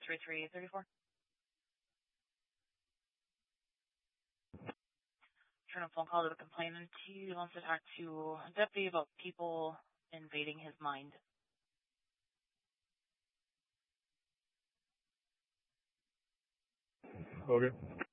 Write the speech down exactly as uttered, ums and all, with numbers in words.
three three three four. Turn a phone call to the complainant. He wants to talk to a deputy about people invading his mind. Okay.